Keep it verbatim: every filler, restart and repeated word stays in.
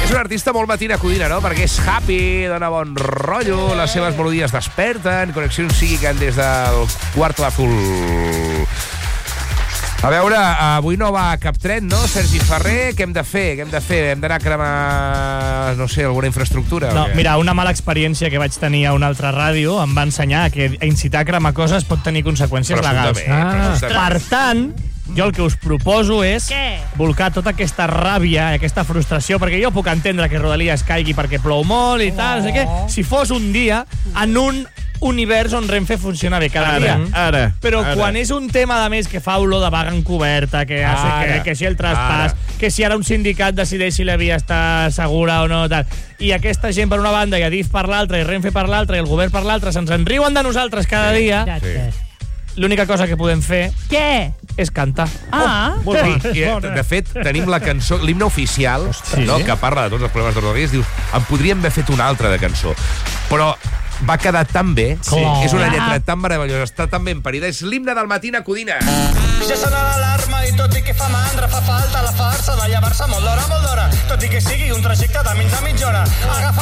És un artista molt matina codina, no? Perquè és happy, dona bon rotllo, les seves melodies desperten, connexions psíquiques des del Cuarto Azul. A veure, avui no va cap tren, no? Sergi Ferrer, què hem de fer? Què hem de fer? Hem d'anar a cremar, no sé, alguna infraestructura? No, mira, una mala experiència que vaig tenir a una altra ràdio em va ensenyar que incitar a cremar coses pot tenir conseqüències legals. Ah. Per tant, jo el que us proposo és Què? volcar tota aquesta ràbia, aquesta frustració, perquè jo puc entendre que Rodalies caigui perquè plou molt i tal, no sé què, si fos un dia en un univers on Renfe funciona bé cada Ara, dia. ara, Però ara. quan és un tema, de més, que fa olor de vaga encoberta, que, Ara, hace que, que si el traspàs, ara. que si ara un sindicat decideix si la via està segura o no, tal, i aquesta gent per una banda i Adif per l'altra i Renfe per l'altra i el govern per l'altra se'ns en riuen de nosaltres cada dia, l'única cosa que podem fer Què? és cantar. Ah. Molt bé. I, eh, de fet, tenim la cançó, l'himne oficial, no, que parla de tots els problemes de Rodalies, dius, en podríem haver fet una altra de cançó. Però va quedar tan bé, sí. És una lletra tan meravellosa, està tan ben parida, és l'himne del Matina Codina. Ja sona l'alarma i tot i que fa mandra fa falta la farsa de llevar-se molt d'hora, molt d'hora, tot i que sigui un trajecte de menys de mitja hora. Agafa